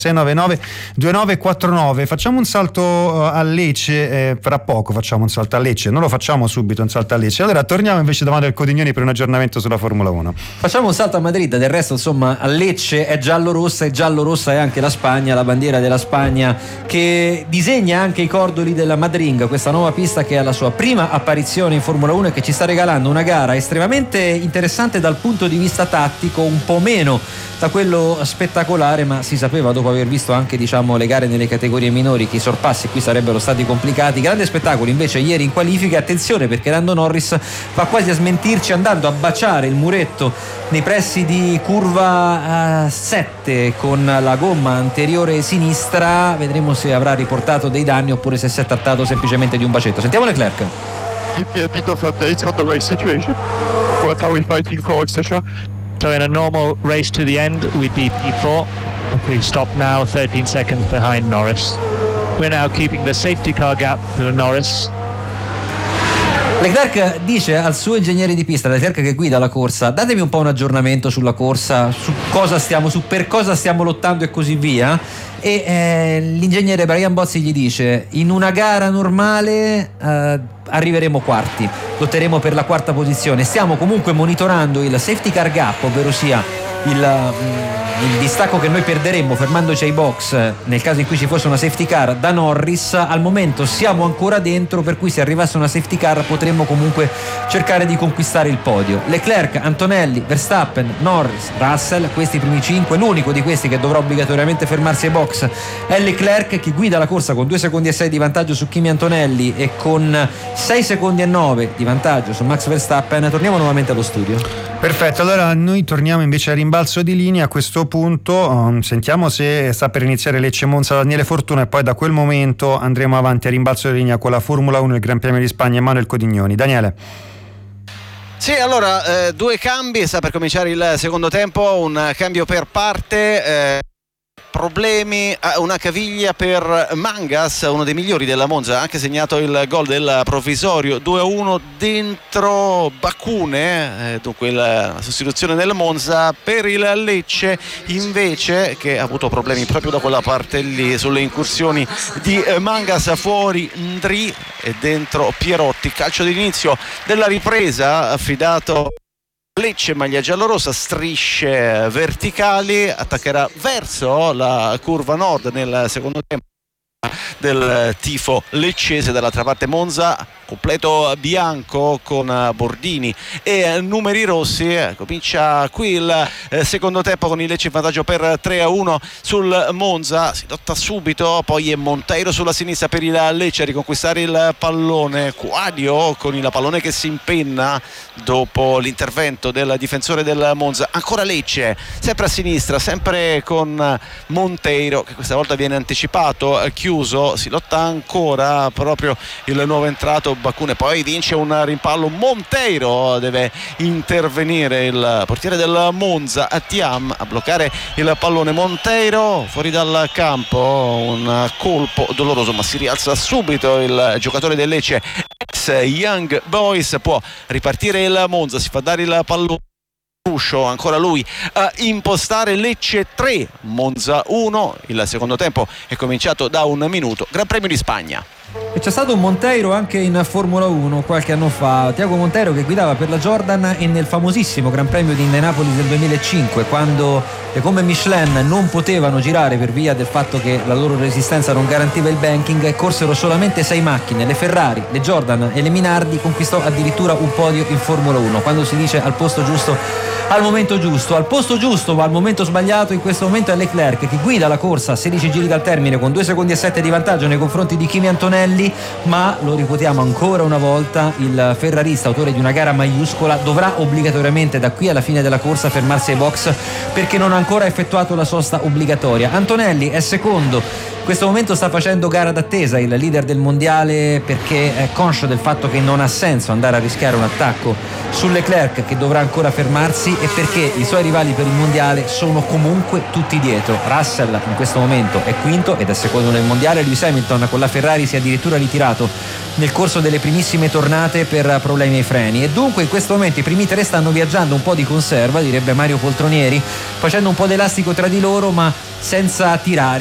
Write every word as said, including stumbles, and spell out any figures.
sei nove nove due nove quattro nove. Facciamo un salto uh, a Lecce, eh, fra poco facciamo un salto a Lecce, non lo facciamo subito un salto a Lecce. Allora torniamo invece davanti al Codignoni per un aggiornamento sulla Formula uno. Facciamo un salto a Madrid, del resto insomma a Lecce è giallo-rossa e giallo-rossa è anche la Spagna, la bandiera della Spagna che disegna anche i cordoli della Madrid, questa nuova pista che ha la sua prima apparizione in Formula uno e che ci sta regalando una gara estremamente interessante dal punto di vista tattico, un po' meno da quello spettacolare, ma si sapeva dopo aver visto anche diciamo le gare nelle categorie minori che i sorpassi qui sarebbero stati complicati. Grande spettacolo invece ieri in qualifica, attenzione perché Lando Norris va quasi a smentirci andando a baciare il muretto nei pressi di curva uh, sette con la gomma anteriore sinistra. Vedremo se avrà riportato dei danni oppure se si è trattato semplicemente di un bacetto. Sentiamo Leclerc. Give me a bit of update on the race situation. What are we fighting for, et cetera? So in a normal race to the end, we'd be P four. We stop now thirteen seconds behind Norris. We're now keeping the safety car gap to Norris. Leclerc dice al suo ingegnere di pista, Leclerc che guida la corsa, datemi un po' un aggiornamento sulla corsa, su cosa stiamo, su per cosa stiamo lottando e così via. E eh, l'ingegnere Brian Bozzi gli dice: in una gara normale eh, arriveremo quarti, lotteremo per la quarta posizione, stiamo comunque monitorando il safety car gap, ovvero sia il, il distacco che noi perderemmo fermandoci ai box nel caso in cui ci fosse una safety car da Norris. Al momento siamo ancora dentro, per cui se arrivasse una safety car potremmo comunque cercare di conquistare il podio. Leclerc, Antonelli, Verstappen, Norris, Russell, questi primi cinque. L'unico di questi che dovrà obbligatoriamente fermarsi ai box è Leclerc, che guida la corsa con due secondi e sei di vantaggio su Kimi Antonelli e con sei secondi e nove di vantaggio su Max Verstappen. Torniamo nuovamente allo studio. Perfetto, allora noi torniamo invece a rimbalzo di linea. A questo punto um, sentiamo se sta per iniziare Lecce Monza Daniele Fortuna e poi da quel momento andremo avanti a rimbalzo di linea con la Formula uno, il Gran Premio di Spagna e Manuel Codignoni. Daniele. Sì, allora eh, due cambi, sta per cominciare il secondo tempo, un cambio per parte. Eh... Problemi, una caviglia per Mangas, uno dei migliori della Monza, ha anche segnato il gol del provvisorio due a uno dentro Bacune, eh, dunque la sostituzione del Monza. Per il Lecce invece, che ha avuto problemi proprio da quella parte lì sulle incursioni di Mangas, fuori Ndri e dentro Pierotti. Calcio d'inizio della ripresa affidato Lecce, maglia giallorossa, strisce verticali, attaccherà verso la curva nord nel secondo tempo del tifo leccese. Dall'altra parte Monza completo bianco con bordini e numeri rossi. Comincia qui il secondo tempo con il Lecce in vantaggio per tre a uno sul Monza. Si lotta subito, poi è Monteiro sulla sinistra per il Lecce a riconquistare il pallone. Quadio con il pallone che si impenna dopo l'intervento del difensore del Monza. Ancora Lecce, sempre a sinistra, sempre con Monteiro che questa volta viene anticipato, chiuso. Si lotta ancora proprio il nuovo entrato Bacune, poi vince un rimpallo. Monteiro, deve intervenire il portiere del Monza Thiam a bloccare il pallone. Monteiro fuori dal campo, un colpo doloroso, ma si rialza subito il giocatore del Lecce, ex Young Boys. Può ripartire il Monza, si fa dare il pallone. Ancora lui a impostare. Lecce tre, Monza uno. Il secondo tempo è cominciato da un minuto. Gran Premio di Spagna. E c'è stato un Monteiro anche in Formula uno qualche anno fa, Tiago Monteiro, che guidava per la Jordan e nel famosissimo Gran Premio di Indianapolis del duemilacinque, quando le gomme Michelin non potevano girare per via del fatto che la loro resistenza non garantiva il banking, e corsero solamente sei macchine, le Ferrari, le Jordan e le Minardi. Conquistò addirittura un podio in Formula uno. Quando si dice al posto giusto al momento giusto, al posto giusto ma al momento sbagliato, in questo momento è Leclerc che guida la corsa a sedici giri dal termine con due secondi e sette di vantaggio nei confronti di Kimi Antonelli, ma lo ripetiamo ancora una volta, il ferrarista, autore di una gara maiuscola, dovrà obbligatoriamente da qui alla fine della corsa fermarsi ai box perché non ha ancora effettuato la sosta obbligatoria. Antonelli è secondo In questo momento sta facendo gara d'attesa il leader del mondiale, perché è conscio del fatto che non ha senso andare a rischiare un attacco su Leclerc, che dovrà ancora fermarsi, e perché i suoi rivali per il mondiale sono comunque tutti dietro. Russell in questo momento è quinto ed è secondo nel mondiale. Lewis Hamilton con la Ferrari si è addirittura ritirato nel corso delle primissime tornate per problemi ai freni, e dunque in questo momento i primi tre stanno viaggiando un po' di conserva, direbbe Mario Poltronieri, facendo un po' d'elastico tra di loro ma senza tirare.